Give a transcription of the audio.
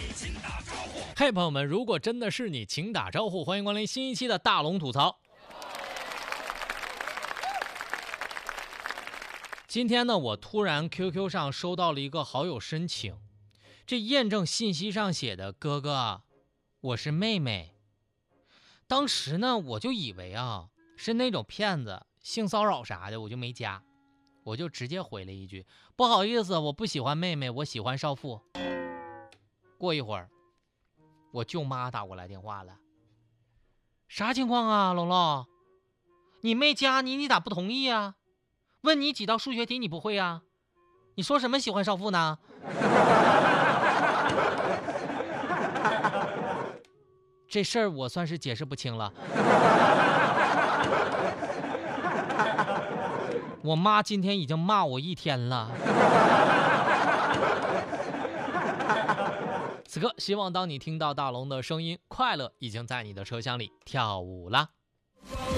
嘿，朋友们，如果真的是你，请打招呼，欢迎光临新一期的大龙吐槽。今天呢，我突然 QQ 上收到了一个好友申请，这验证信息上写的哥哥，我是妹妹。当时呢，我就以为是那种骗子性骚扰啥的，我就没加，我就直接回了一句不好意思，我不喜欢妹妹，我喜欢少妇。过一会儿我舅妈打过来电话了，啥情况啊，龙龙？你妹加你咋不同意啊？问你几道数学题你不会啊？你说什么喜欢少妇呢？这事儿我算是解释不清了。我妈今天已经骂我一天了。此刻希望当你听到大龙的声音，快乐已经在你的车厢里跳舞了。